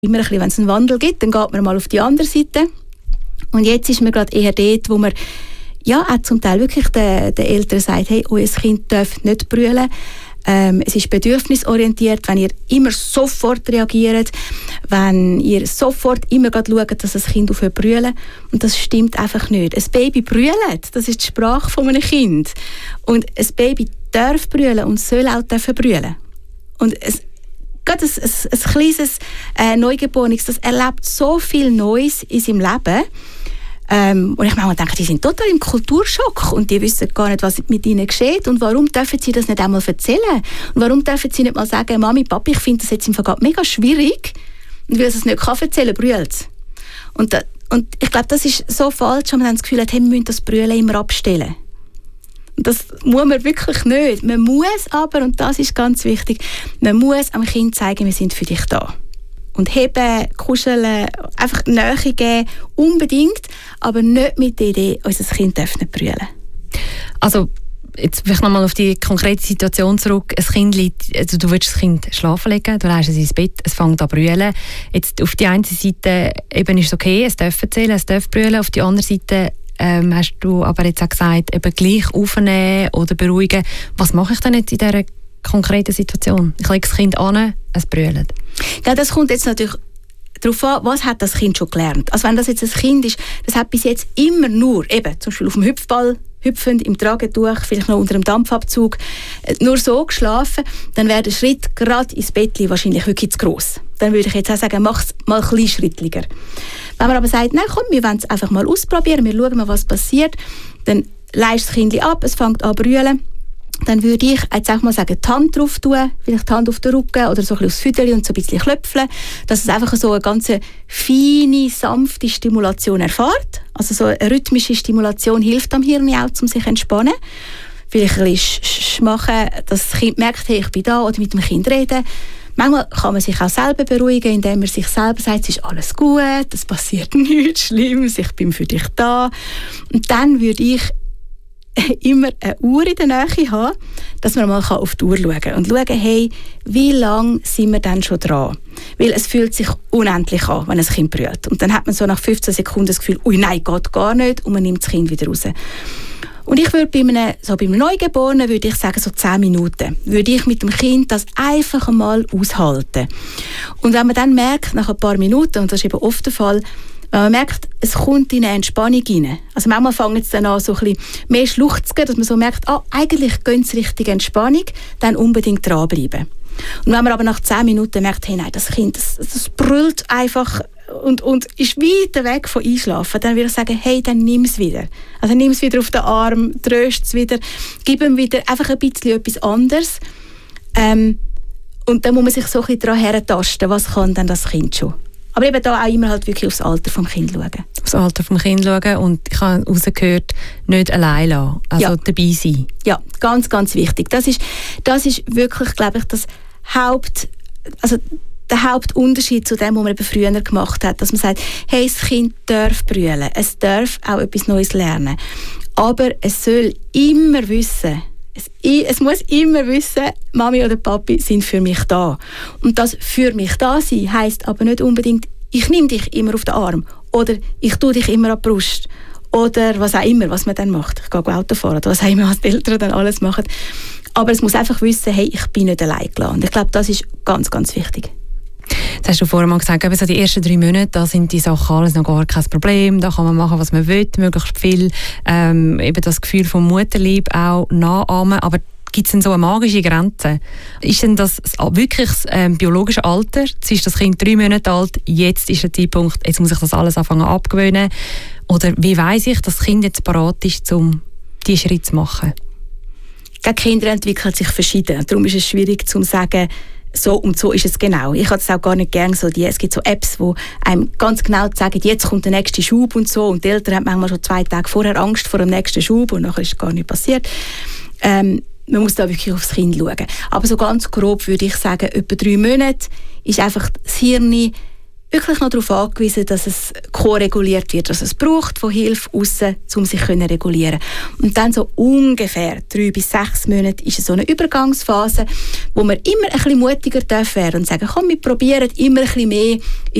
Immer ein bisschen, wenn es einen Wandel gibt, dann geht man mal auf die andere Seite. Und jetzt ist man gerade eher dort, wo man ja auch zum Teil wirklich den Eltern sagt, hey, euer Kind darf nicht brüllen. Es ist bedürfnisorientiert, wenn ihr immer sofort reagiert, wenn ihr sofort immer schaut, dass das Kind aufhört zu brüllen. Und das stimmt einfach nicht. Ein Baby brüllt, das ist die Sprache von einem Kind. Und ein Baby darf brüllen und soll auch brüllen. Und gerade ein kleines Neugeborenes, das erlebt so viel Neues in seinem Leben. Und ich manchmal denke, die sind total im Kulturschock und die wissen gar nicht, was mit ihnen geschieht und warum dürfen sie das nicht einmal erzählen und warum dürfen sie nicht mal sagen, Mami, Papi, ich finde das jetzt im Fall mega schwierig und weil es es nicht erzählen kann, brüllt es. Und ich glaube, das ist so falsch, wenn man dann das Gefühl hat, hey, wir müssen das Brüllen immer abstellen. Und das muss man wirklich nicht. Man muss aber, und das ist ganz wichtig, man muss am Kind zeigen, wir sind für dich da. Und heben, kuscheln, einfach Nähe geben, unbedingt, aber nicht mit der Idee, unser Kind darf nicht brüllen. Also, jetzt vielleicht nochmal auf die konkrete Situation zurück. Ein Kind liegt, also du willst das Kind schlafen legen, du legst es ins Bett, es fängt an zu brüllen. Jetzt auf die eine Seite eben ist es okay, es darf erzählen, es darf brüllen. Auf die andere Seite hast du aber jetzt auch gesagt, eben gleich aufnehmen oder beruhigen. Was mache ich denn jetzt in dieser konkreten Situation? Ich lege das Kind an, es brüllt. Ja, das kommt jetzt natürlich darauf an, was hat das Kind schon gelernt. Also wenn das jetzt ein Kind ist, das hat bis jetzt immer nur, eben zum Beispiel auf dem Hüpfball, hüpfend, im Tragetuch, vielleicht noch unter einem Dampfabzug, nur so geschlafen, dann wäre der Schritt gerade ins Bettchen wahrscheinlich wirklich zu gross. Dann würde ich jetzt auch sagen, mach es mal ein bisschen schrittlicher. Wenn man aber sagt, nein, komm, wir wollen es einfach mal ausprobieren, wir schauen mal, was passiert, dann leist das Kind ab, es fängt an zu brüllen. Dann würde ich jetzt auch mal sagen, die Hand drauf tun, vielleicht die Hand auf den Rücken oder so ein bisschen aufs Füdeli und so ein bisschen klöpfeln, dass es einfach so eine ganz feine, sanfte Stimulation erfährt. Also so eine rhythmische Stimulation hilft am Hirn auch, um sich zu entspannen. Vielleicht ein bisschen machen, dass das Kind merkt, hey, ich bin da, oder mit dem Kind reden. Manchmal kann man sich auch selber beruhigen, indem man sich selber sagt, es ist alles gut, es passiert nichts Schlimmes, ich bin für dich da. Und dann würde ich immer eine Uhr in der Nähe haben, dass man mal auf die Uhr schauen kann und schauen, hey, wie lange sind wir denn schon dran? Weil es fühlt sich unendlich an, wenn ein Kind brüllt. Und dann hat man so nach 15 Sekunden das Gefühl, ui, nein, geht gar nicht, und man nimmt das Kind wieder raus. Und ich würde bei einem Neugeborenen würde ich sagen, so 10 Minuten, würde ich mit dem Kind das einfach einmal aushalten. Und wenn man dann merkt, nach ein paar Minuten, und das ist eben oft der Fall, wenn man merkt, es kommt in eine Entspannung rein. Also manchmal fängt es dann an, so ein bisschen mehr schluchzen, dass man so merkt, eigentlich geht es Richtung Entspannung, dann unbedingt dranbleiben. Und wenn man aber nach 10 Minuten merkt, hey, nein, das Kind, das brüllt einfach und ist weit weg von Einschlafen, dann würde ich sagen, hey, dann nimm es wieder. Also nimm es wieder auf den Arm, tröst es wieder, gib ihm wieder einfach ein bisschen etwas anderes. Und dann muss man sich so ein bisschen daran herentasten, was kann denn das Kind schon. Aber eben da auch immer halt wirklich aufs Alter vom Kind schauen. Aufs Alter vom Kind schauen, und ich habe rausgehört, nicht allein lassen, also dabei sein. Ja, ganz, ganz wichtig. Das ist wirklich, glaube ich, der Hauptunterschied zu dem, was man eben früher gemacht hat, dass man sagt, hey, das Kind darf brüllen, es darf auch etwas Neues lernen, aber es soll immer wissen, es muss immer wissen, Mami oder Papi sind für mich da. Und das für mich da sein heisst aber nicht unbedingt, ich nehme dich immer auf den Arm oder ich tue dich immer an die Brust oder was auch immer, was man dann macht. Ich gehe Auto fahren oder was auch immer, was die Eltern dann alles machen. Aber es muss einfach wissen, hey, ich bin nicht allein gelassen. Und ich glaube, das ist ganz, ganz wichtig. Das hast du vorher mal gesagt, so die ersten 3 Monate, da sind die Sachen alles noch gar kein Problem, da kann man machen, was man will, möglichst viel eben das Gefühl vom Mutterlieb auch nachahmen, aber gibt es denn so eine magische Grenze? Ist denn das wirklich das biologische Alter? Jetzt ist das Kind 3 Monate alt, jetzt ist der Zeitpunkt, jetzt muss ich das alles anfangen abgewöhnen? Oder wie weiss ich, dass das Kind jetzt bereit ist, um diese Schritte zu machen? Die Kinder entwickeln sich verschieden, darum ist es schwierig zu sagen, so und so ist es genau. Ich habe es auch gar nicht gerne so. Es gibt so Apps, die einem ganz genau sagen, jetzt kommt der nächste Schub und so. Und die Eltern haben manchmal schon 2 Tage vorher Angst vor dem nächsten Schub und nachher ist es gar nicht passiert. Man muss da wirklich aufs Kind schauen. Aber so ganz grob würde ich sagen, etwa 3 Monate ist einfach das Hirn wirklich noch darauf angewiesen, dass es ko-reguliert wird, dass es braucht von Hilfe aussen, um sich zu regulieren. Und dann so ungefähr 3 bis 6 Monate ist es so eine Übergangsphase, wo wir immer ein bisschen mutiger werden und sagen, komm, wir probieren immer ein bisschen mehr